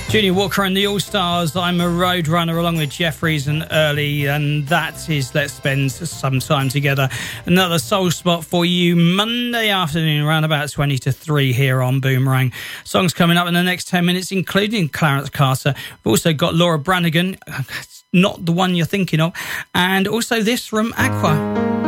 Junior Walker and the All-Stars, I'm a Road Runner, along with Jeffries and Early, and that is Let's Spend Some Time Together. Another soul spot for you Monday afternoon, around about 20 to 3 here on Boomerang. Songs coming up in the next 10 minutes, including Clarence Carter. We've also got Laura Branigan, not the one you're thinking of, and also this from Aqua.